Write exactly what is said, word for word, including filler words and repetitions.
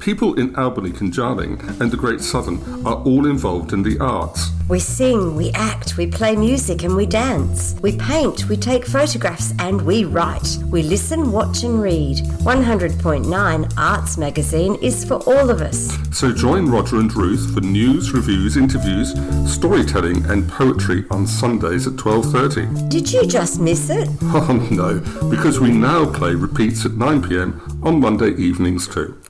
People in Albany, Conjarling and the Great Southern are all involved in the arts. We sing, we act, we play music and we dance. We paint, we take photographs and we write. We listen, watch and read. one hundred point nine Arts Magazine is for all of us. So join Roger and Ruth for news, reviews, interviews, storytelling and poetry on Sundays at twelve thirty. Did you just miss it? Oh no, because we now play repeats at nine p m on Monday evenings too.